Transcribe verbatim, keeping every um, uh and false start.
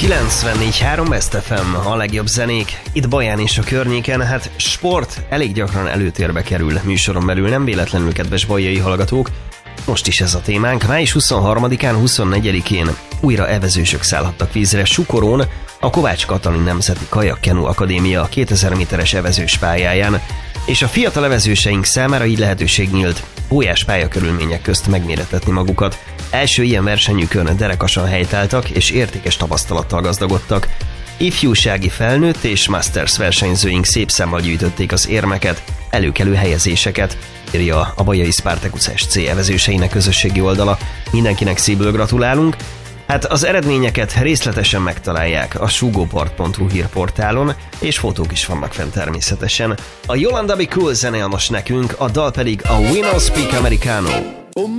kilencvennégy három Best ef em, a legjobb zenék. Itt Baján és a környéken, hát sport elég gyakran előtérbe kerül műsoron belül, nem véletlenül, kedves bajai hallgatók. Most is ez a témánk. május huszonharmadikán, huszonnegyedikén újra evezősök szállhattak vízre Sukorón, a Kovács Katalin Nemzeti Kajak-Kenu Akadémia kétezer méteres evezős pályáján, és a fiatal evezőseink számára így lehetőség nyílt óriás pályakörülmények közt megméretetni magukat. Első ilyen versenyükön derekasan helytáltak és értékes tapasztalattal gazdagodtak. Ifjúsági, felnőtt és Masters versenyzőink szép számmal gyűjtötték az érmeket, előkelő helyezéseket, írja a Bajai Spartacus es cé evezőseinek közösségi oldala. Mindenkinek szívből gratulálunk. Hát az eredményeket részletesen megtalálják a sugoport pont hu hírportálon, és fotók is vannak fent természetesen. A Yolanda Be Cool zene most nekünk, a dal pedig a We Don't Speak Americano.